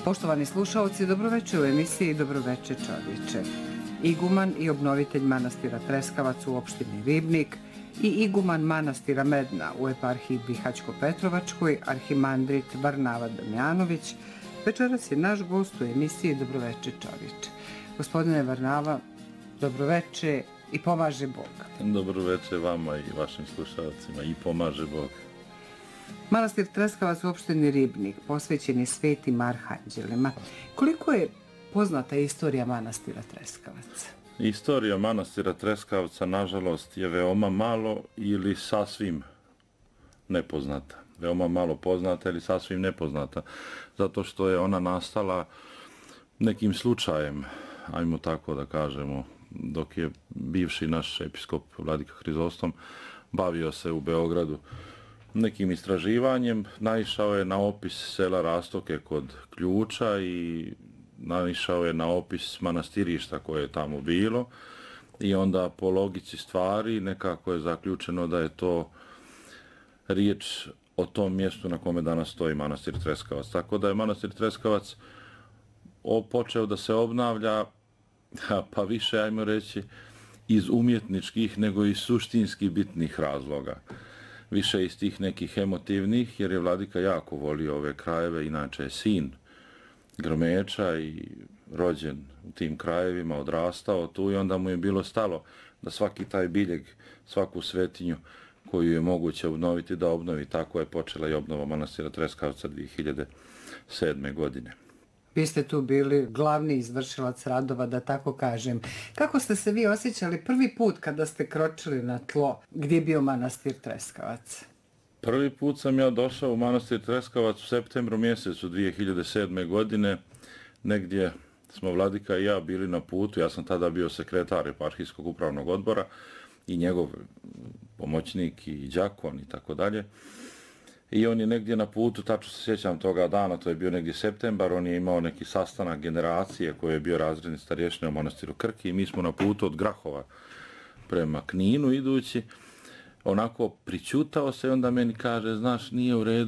Poštovani slušalci, dobroveče u emisiji Dobroveče čovječe. Iguman i obnovitelj manastira Treskavac u opštini Ribnik i iguman manastira Medna u eparhiji Bihać-Petrovačkoj, arhimandrit Varnava Damjanović, večeras je naš gost u emisiji Dobroveče čovječe. Gospodine Varnava, dobroveče i pomaže Bog. Dobroveče vama i vašim slušalcima i pomaže Bog. Manastir Treskavac u opštini Ribnik posvećen je svetim arhanđelima. Koliko je poznata istorija manastira Treskavac? Istorija manastira Treskavca, nažalost, je veoma malo ili sasvim nepoznata. Veoma malo poznata ili sasvim nepoznata, zato što je ona nastala nekim slučajem, ajmo tako da kažemo, dok je bivši naš episkop Vladika Hrizostom bavio se u Beogradu nekim istraživanjem, naišao je na opis sela Rastoke kod Ključa i naišao je na opis manastirišta koje je tamo bilo i onda po logici stvari nekako je zaključeno da je to riječ o tom mjestu na kome danas stoji manastir Treskavac. Tako da je manastir Treskavac počeo da se obnavlja, pa više, ajmo reći, iz umjetničkih nego i suštinski bitnih razloga. Više iz tih nekih emotivnih, jer je vladika jako volio ove krajeve, inače je sin Grmeča i rođen u tim krajevima, odrastao tu i onda mu je bilo stalo da svaki taj biljeg, svaku svetinju koju je moguće obnoviti, da obnovi. Tako je počela i obnova manastira Treskavca 2007. godine. Vi ste tu bili glavni izvršilac radova, da tako kažem. Kako ste se vi osjećali prvi put kada ste kročili na tlo gdje je bio manastir Treskavac? Prvi put sam ja došao u manastir Treskavac u septembru mjesecu 2007. godine. Negdje smo vladika i ja bili na putu. Ja sam tada bio sekretar eparhijskog upravnog odbora i njegov pomoćnik i đakon i tako dalje. I on je negdje na putu, tačno se sjećam toga dana, to je bio negdje septembar, on je imao neki sastanak generacije koji je bio razredni starješina u manastiru Krki i mi smo na putu od Grahova prema Kninu idući. Onako pričutao se i onda meni kaže, znaš, nije u redu